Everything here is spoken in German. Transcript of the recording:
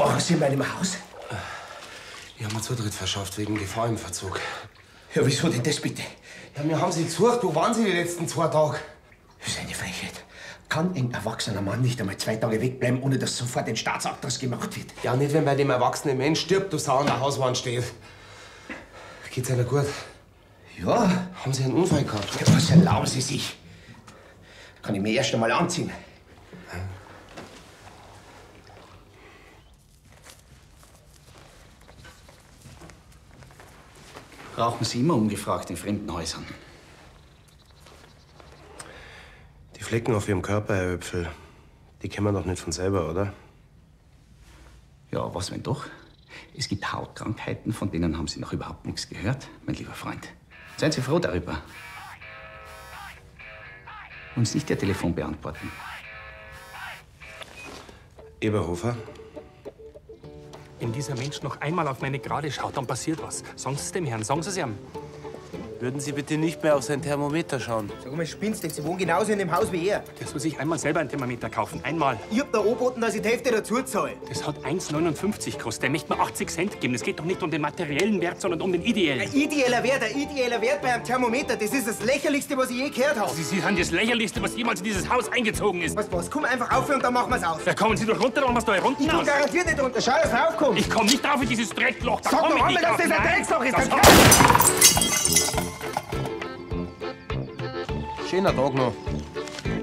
machen Sie in meinem Haus? Wir haben Zutritt verschafft wegen Gefahr im Verzug. Ja, wieso denn das bitte? Ja, wir haben Sie gesucht. Wo waren Sie die letzten 2 Tage? Das ist eine Frechheit. Kann ein erwachsener Mann nicht einmal 2 Tage wegbleiben, ohne dass sofort ein Staatsakt draus gemacht wird? Ja, nicht, wenn bei dem erwachsenen Mensch stirbt, du Sau an der Hauswand steht. Geht's Ihnen gut? Ja. Haben Sie einen Unfall gehabt? Ja, was erlauben Sie sich? Kann ich mir erst einmal anziehen? Rauchen Sie immer ungefragt in fremden Häusern? Die Flecken auf Ihrem Körper, Herr Öpfel, die kennen wir doch nicht von selber, oder? Ja, was wenn doch? Es gibt Hautkrankheiten, von denen haben Sie noch überhaupt nichts gehört, mein lieber Freund. Seien Sie froh darüber. Uns nicht Ihr Telefon beantworten. Eberhofer? Wenn dieser Mensch noch einmal auf meine Gerade schaut, dann passiert was. Sagen Sie es dem Herrn, sagen Sie es ihm. Würden Sie bitte nicht mehr auf sein Thermometer schauen? Sag mal, spinnst du? Sie wohnen genauso in dem Haus wie er. Der soll sich einmal selber ein Thermometer kaufen. Einmal. Ich hab da angeboten, dass ich die Hälfte dazu zahle. Das hat 1,59 gekostet. Der möchte mir 80 Cent geben. Es geht doch nicht um den materiellen Wert, sondern um den ideellen. Ein ideeller Wert bei einem Thermometer, das ist das Lächerlichste, was ich je gehört habe. Sie sind das Lächerlichste, was jemals in dieses Haus eingezogen ist. Was? Komm einfach auf und dann machen wir's aus. Da kommen Sie doch runter, dann machen wir es da runter. Ich komm garantiert nicht runter. Schau, dass du raufkommst. Ich komm nicht drauf in dieses Dreckloch. Da Sag komm doch ich einmal, nicht dass drauf. das ein Nein, Drecksloch ist. das Das hat- Schöner Tag noch.